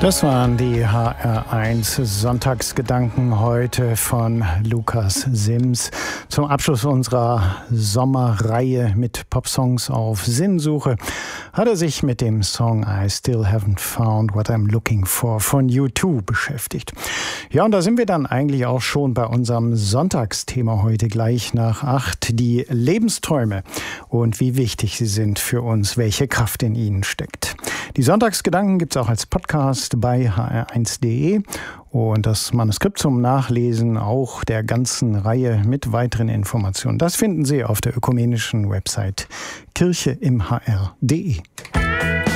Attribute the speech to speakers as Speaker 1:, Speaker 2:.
Speaker 1: Das waren die HR1 Sonntagsgedanken heute von Lukas Sims. Zum Abschluss unserer Sommerreihe mit Popsongs auf Sinnsuche hat er sich mit dem Song I Still Haven't Found What I'm Looking For von U2 beschäftigt. Ja, und da sind wir dann eigentlich auch schon bei unserem Sonntagsthema heute gleich nach 8. Die Lebensträume und wie wichtig sie sind für uns, welche Kraft in ihnen steckt. Die Sonntagsgedanken gibt es auch als Podcast bei hr1.de und das Manuskript zum Nachlesen auch der ganzen Reihe mit weiteren Informationen. Das finden Sie auf der ökumenischen Website kircheimhr.de.